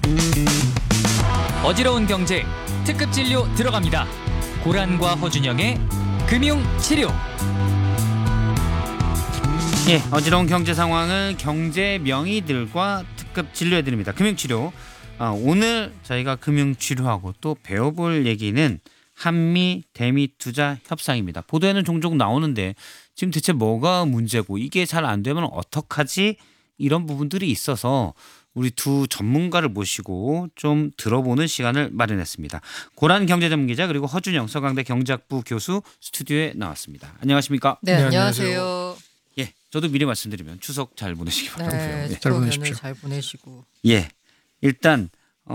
어지러운 경제 특급 진료 들어갑니다. 고란과 허준영의 금융치료. 예, 어지러운 경제 상황을 경제 명의들과 특급 진료해드립니다. 금융치료. 오늘 저희가 금융치료하고 또 배워볼 얘기는 한미 대미투자 협상입니다. 보도에는 종종 나오는데 지금 대체 뭐가 문제고 이게 잘 안 되면 어떡하지? 이런 부분들이 있어서 우리 두 전문가를 모시고 좀 들어보는 시간을 마련했습니다. 고란 경제전문기자 그리고 허준영 서강대 경제학부 교수 스튜디오에 나왔습니다. 안녕하십니까? 네, 안녕하세요. 예, 저도 미리 말씀드리면 추석 잘 보내시기 바라고요. 네, 예. 잘 보내십시오. 잘 보내시고. 예, 일단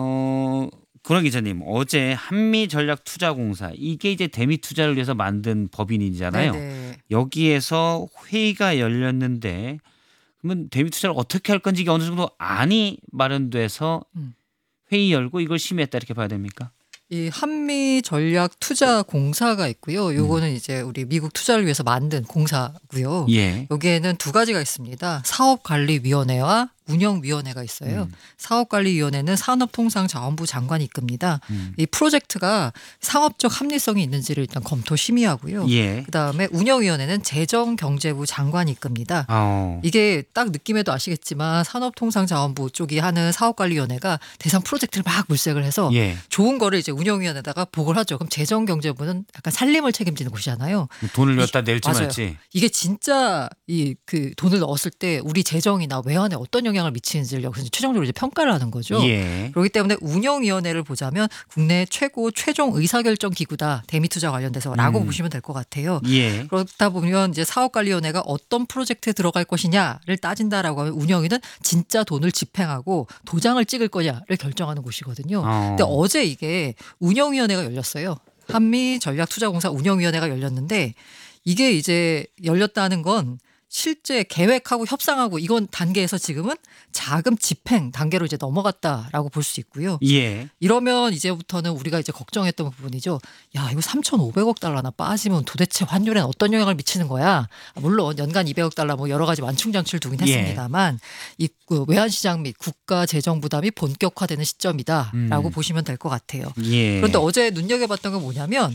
고란 기자님 어제 한미전략투자공사 이게 이제 대미 투자를 위해서 만든 법인이잖아요. 네네. 여기에서 회의가 열렸는데 그러면 대미 투자를 어떻게 할 건지 이게 어느 정도 안이 마련돼서 회의 열고 이걸 심의했다 이렇게 봐야 됩니까? 이 한미 전략 투자 공사가 있고요. 요거는 이제 우리 미국 투자를 위해서 만든 공사고요. 예. 여기에는 두 가지가 있습니다. 사업관리위원회와 운영위원회가 있어요. 사업관리위원회는 산업통상자원부 장관이 이끕니다. 이 프로젝트가 상업적 합리성이 있는지를 일단 검토 심의하고요. 예. 그다음에 운영위원회는 재정경제부 장관이 이끕니다. 이게 딱 느낌에도 아시겠지만 산업통상자원부 쪽이 하는 사업관리위원회가 대상 프로젝트를 막 물색을 해서 예. 좋은 거를 이제 운영위원회에다가 보고를 하죠. 그럼 재정경제부는 약간 살림을 책임지는 곳이잖아요. 돈을 넣었다 낼지 맞아요. 말지. 이게 진짜 그 돈을 넣었을 때 우리 재정이나 외환에 어떤 영향을 미치는지를 여기서 최종적으로 이제 평가를 하는 거죠. 예. 그렇기 때문에 운영위원회를 보자면 국내 최고 최종 의사결정 기구다. 대미투자 관련돼서라고 보시면 될 것 같아요. 예. 그렇다 보면 이제 사업관리위원회가 어떤 프로젝트에 들어갈 것이냐를 따진다라고 하면 운영위는 진짜 돈을 집행하고 도장을 찍을 거냐를 결정하는 곳이거든요. 근데 어제 이게 운영위원회가 열렸어요. 한미전략투자공사 운영위원회가 열렸는데 이게 이제 열렸다는 건 실제 계획하고 협상하고 이건 단계에서 지금은 자금 집행 단계로 이제 넘어갔다라고 볼 수 있고요. 예. 이러면 이제부터는 우리가 이제 걱정했던 부분이죠. 야, 이거 3,500억 달러나 빠지면 도대체 환율엔 어떤 영향을 미치는 거야? 물론 연간 200억 달러 뭐 여러 가지 완충장치를 두긴 했습니다만 이 외환시장 및 국가 재정 부담이 본격화되는 시점이다라고 보시면 될 것 같아요. 예. 그런데 어제 눈여겨봤던 건 뭐냐면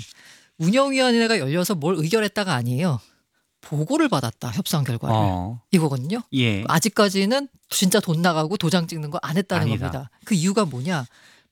운영위원회가 열려서 뭘 의결했다가 아니에요. 보고를 받았다. 협상 결과를. 이거거든요. 예. 아직까지는 진짜 돈 나가고 도장 찍는 거 안 했다는 아니다. 겁니다. 그 이유가 뭐냐.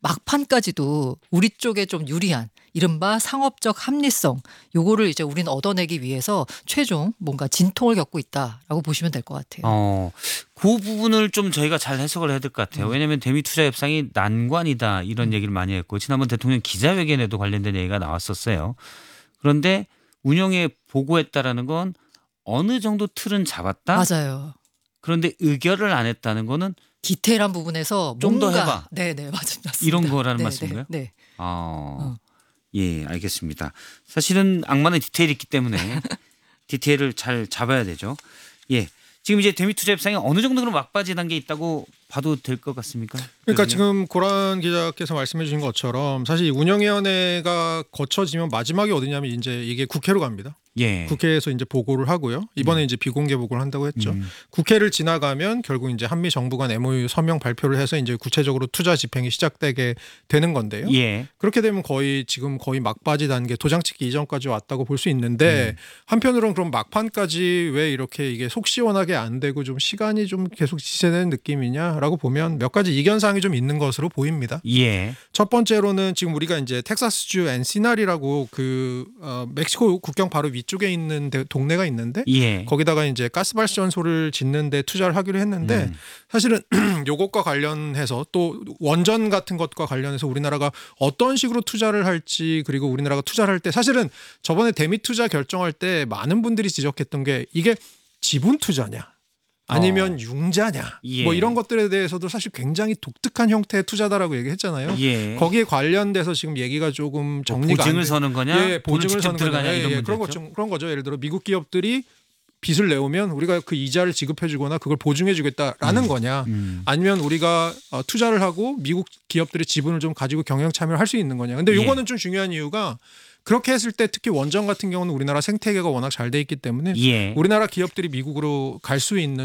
막판까지도 우리 쪽에 좀 유리한 이른바 상업적 합리성 요거를 이제 우리는 얻어내기 위해서 최종 뭔가 진통을 겪고 있다라고 보시면 될 것 같아요. 그 부분을 좀 저희가 잘 해석을 해야 될 것 같아요. 왜냐하면 대미 투자 협상이 난관이다 이런 얘기를 많이 했고 지난번 대통령 기자회견에도 관련된 얘기가 나왔었어요. 그런데 운영에 보고했다라는 건 어느 정도 틀은 잡았다. 맞아요. 그런데 의결을 안 했다는 거는 디테일한 부분에서 좀 더 뭔가 해봐. 네네 맞습니다. 이런 거라는 네, 말씀인가요? 네. 예, 알겠습니다. 사실은 악마는 디테일이 있기 때문에 디테일을 잘 잡아야 되죠. 예. 지금 이제 대미 투자 협상이 어느 정도 그럼 막바지 단계에 있다고 봐도 될 것 같습니까? 그러니까 교수님? 지금 고란 기자께서 말씀해 주신 것처럼 사실 운영위원회가 거쳐지면 마지막이 어디냐면 이제 이게 국회로 갑니다. 예. 국회에서 이제 보고를 하고요. 이번에 이제 비공개 보고를 한다고 했죠. 국회를 지나가면 결국 이제 한미 정부 간 MOU 서명 발표를 해서 이제 구체적으로 투자 집행이 시작되게 되는 건데요. 예. 그렇게 되면 지금 거의 막바지 단계 도장 찍기 이전까지 왔다고 볼 수 있는데 한편으로는 그럼 막판까지 왜 이렇게 이게 속 시원하게 안 되고 좀 시간이 좀 계속 지체되는 느낌이냐라고 보면 몇 가지 이견사항이 좀 있는 것으로 보입니다. 예. 첫 번째로는 지금 우리가 이제 텍사스주 엔시나리라고 멕시코 국경 바로 위쪽에 있는 동네가 있는데 예. 거기다가 이제 가스 발전소를 짓는데 투자를 하기로 했는데 사실은 요것과 관련해서 또 원전 같은 것과 관련해서 우리나라가 어떤 식으로 투자를 할지 그리고 우리나라가 투자를 할 때 사실은 저번에 대미 투자 결정할 때 많은 분들이 지적했던 게 이게 지분 투자냐 아니면 융자냐 예. 뭐 이런 것들에 대해서도 사실 굉장히 독특한 형태의 투자다라고 얘기했잖아요. 예. 거기에 관련돼서 지금 얘기가 조금 정리가 보증을 안 돼. 서는 거냐? 예, 보증을 보증을 서는 들어가냐 거냐. 이런 그런 거죠. 예를 들어 미국 기업들이 빚을 내오면 우리가 그 이자를 지급해주거나 그걸 보증해주겠다라는 거냐, 아니면 우리가 투자를 하고 미국 기업들의 지분을 좀 가지고 경영 참여를 할 수 있는 거냐. 근데 요거는 좀 중요한 이유가 그렇게 했을 때 특히 원전 같은 경우는 우리나라 생태계가 워낙 잘 돼 있기 때문에 우리나라 기업들이 미국으로 갈 수 있는